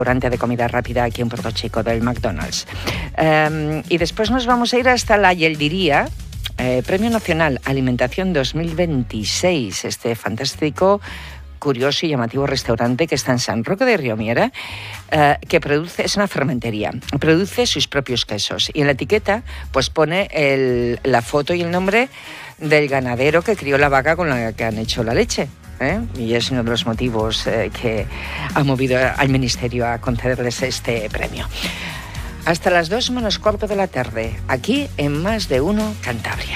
restaurante de comida rápida aquí en Puerto Chico, del McDonald's. Y después nos vamos a ir hasta la Yeldiría, Premio Nacional Alimentación 2026, este fantástico, curioso y llamativo restaurante que está en San Roque de Riomiera, que es una fermentería, produce sus propios quesos, y en la etiqueta pues pone la foto y el nombre del ganadero que crió la vaca con la que han hecho la leche. Y es uno de los motivos que ha movido al Ministerio a concederles este premio. Hasta las 2:15 de la tarde, aquí en Más de Uno Cantabria.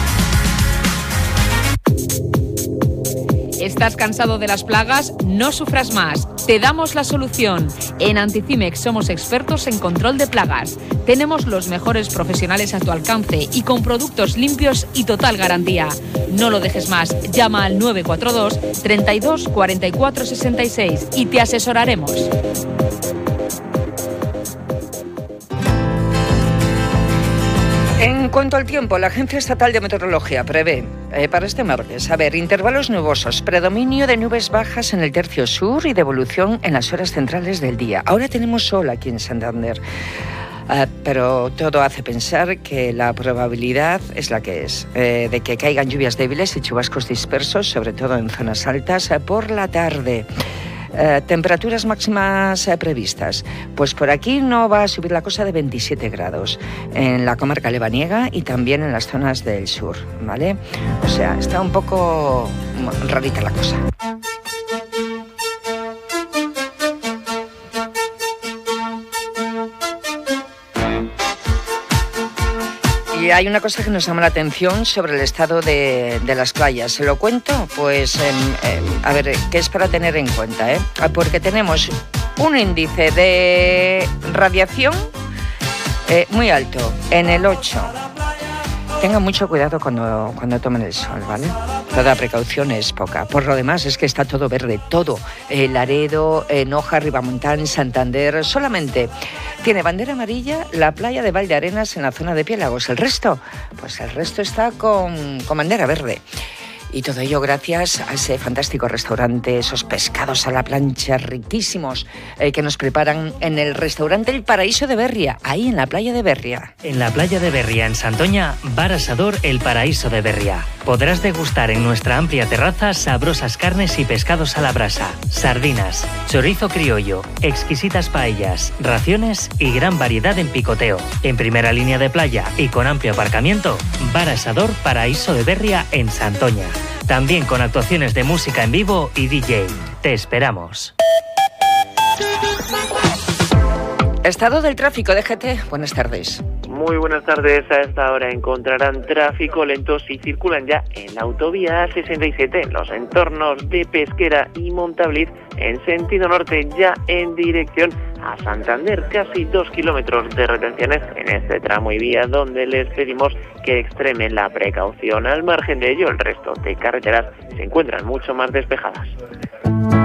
¿Estás cansado de las plagas? No sufras más. Te damos la solución. En Anticimex somos expertos en control de plagas. Tenemos los mejores profesionales a tu alcance y con productos limpios y total garantía. No lo dejes más. Llama al 942 32 44 66 y te asesoraremos. En cuanto al tiempo, la Agencia Estatal de Meteorología prevé para este martes, intervalos nubosos, predominio de nubes bajas en el tercio sur y devolución en las horas centrales del día. Ahora tenemos sol aquí en Santander, pero todo hace pensar que la probabilidad es la que es, de que caigan lluvias débiles y chubascos dispersos, sobre todo en zonas altas, por la tarde. Temperaturas máximas previstas. Pues por aquí no va a subir la cosa de 27 grados en la comarca lebaniega y también en las zonas del sur, ¿vale? O sea, está un poco rarita la cosa. Y hay una cosa que nos llama la atención sobre el estado de las playas. ¿Se lo cuento? Pues, a ver, ¿qué es para tener en cuenta? Porque tenemos un índice de radiación muy alto, en el 8. Tengan mucho cuidado cuando tomen el sol, ¿vale? Toda precaución es poca. Por lo demás es que está todo verde, todo. Laredo, Noja, Ribamontán, Santander. Solamente tiene bandera amarilla la playa de Valdearenas en la zona de Piélagos. El resto está con bandera verde. Y todo ello gracias a ese fantástico restaurante, esos pescados a la plancha riquísimos que nos preparan en el restaurante El Paraíso de Berria, ahí en la playa de Berria. En la playa de Berria, en Santoña, Bar Asador El Paraíso de Berria. Podrás degustar en nuestra amplia terraza sabrosas carnes y pescados a la brasa, sardinas, chorizo criollo, exquisitas paellas, raciones y gran variedad en picoteo. En primera línea de playa y con amplio aparcamiento, Bar Asador Paraíso de Berria en Santoña. También con actuaciones de música en vivo y DJ. Te esperamos. Estado del tráfico, DGT. Buenas tardes. Muy buenas tardes. A esta hora encontrarán tráfico lento si circulan ya en la autovía A67 en los entornos de Pesquera y Montabliz en sentido norte, ya en dirección a Santander. Casi 2 kilómetros de retenciones en este tramo y vía, donde les pedimos que extremen la precaución. Al margen de ello, el resto de carreteras se encuentran mucho más despejadas.